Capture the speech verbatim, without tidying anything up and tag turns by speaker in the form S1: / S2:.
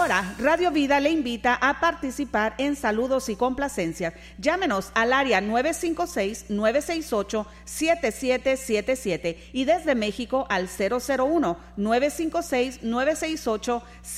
S1: Ahora, Radio Vida le invita a participar en saludos y complacencias. Llámenos al área nueve cinco seis, nueve seis ocho, siete siete siete siete y desde México al cero cero uno, nueve cinco seis, nueve seis ocho, siete siete siete siete.